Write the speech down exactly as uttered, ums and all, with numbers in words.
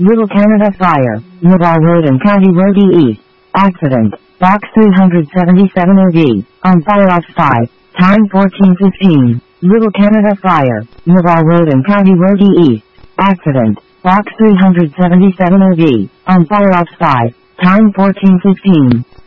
Little Canada Fire, Navarre Road and County Road E East. Accident, Box three seventy-seven O V, on fire off five, time fourteen fifteen. Little Canada Fire, Navarre Road and County Road E East. Accident, Box three seventy-seven O V, on fire off five, time fourteen fifteen.